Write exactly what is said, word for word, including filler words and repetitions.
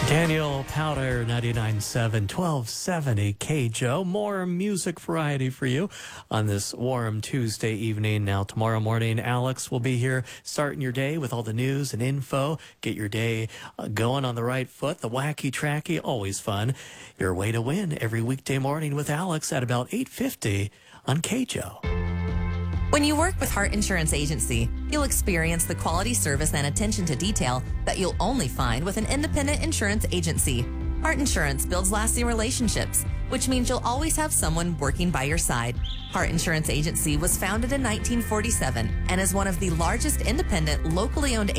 Daniel Powder, ninety-nine point seven, twelve seventy K J O. More music variety for you on this warm Tuesday evening. Now, tomorrow morning, Alex will be here starting your day with all the news and info. Get your day uh, going on the right foot. The wacky tracky, always fun. Your way to win every weekday morning with Alex at about eight fifty on K J O. When you work with Hart Insurance Agency, you'll experience the quality service and attention to detail that you'll only find with an independent insurance agency. Hart Insurance builds lasting relationships, which means you'll always have someone working by your side. Hart Insurance Agency was founded in nineteen forty-seven and is one of the largest independent, locally owned